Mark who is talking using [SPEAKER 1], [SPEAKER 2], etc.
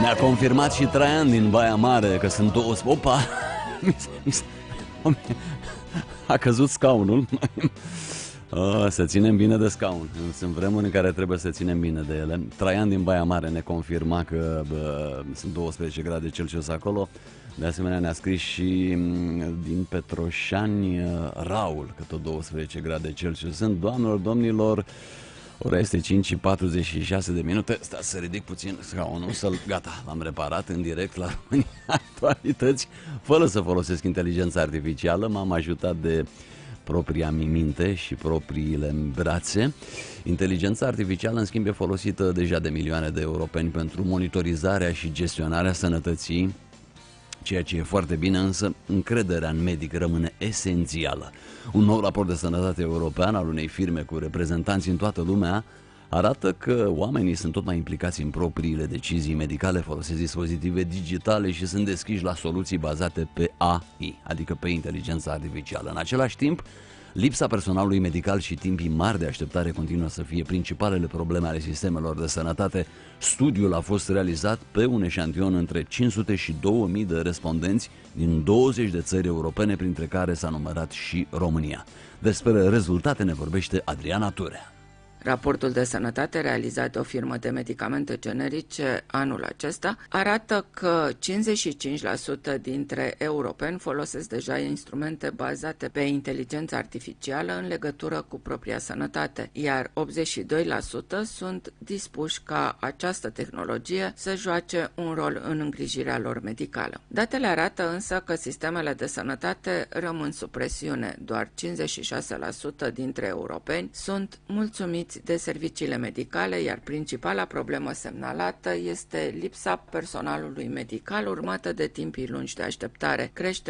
[SPEAKER 1] Ne-a confirmat și Traian din Baia Mare că sunt două... Opa! A căzut scaunul. Să ținem bine de scaun. Sunt vremuri în care trebuie să ținem bine de ele. Traian din Baia Mare ne confirma că sunt 12 grade Celsius acolo. De asemenea ne-a scris și din Petroșani Raul că tot 12 grade Celsius sunt. Doamnelor, domnilor, ora este 5:46. Stați să ridic puțin scaunul, gata, l-am reparat în direct la România Actualități, fără să folosesc inteligența artificială. M-am ajutat de propria minte și propriile brațe. Inteligența artificială, în schimb, e folosită deja de milioane de europeni pentru monitorizarea și gestionarea sănătății, ceea ce e foarte bine, însă încrederea în medic rămâne esențială. Un nou raport de sănătate european al unei firme cu reprezentanți în toată lumea arată că oamenii sunt tot mai implicați în propriile decizii medicale, folosesc dispozitive digitale și sunt deschiși la soluții bazate pe AI, adică pe inteligența artificială. În același timp, lipsa personalului medical și timpii mari de așteptare continuă să fie principalele probleme ale sistemelor de sănătate. Studiul a fost realizat pe un eșantion între 500 și 2000 de respondenți din 20 de țări europene, printre care s-a numărat și România. Despre rezultate ne vorbește Adriana Turea.
[SPEAKER 2] Raportul de sănătate realizat de o firmă de medicamente generice anul acesta arată că 55% dintre europeni folosesc deja instrumente bazate pe inteligența artificială în legătură cu propria sănătate, iar 82% sunt dispuși ca această tehnologie să joace un rol în îngrijirea lor medicală. Datele arată însă că sistemele de sănătate rămân sub presiune. Doar 56% dintre europeni sunt mulțumiți de serviciile medicale, iar principala problemă semnalată este lipsa personalului medical, urmată de timpii lungi de așteptare, creșterea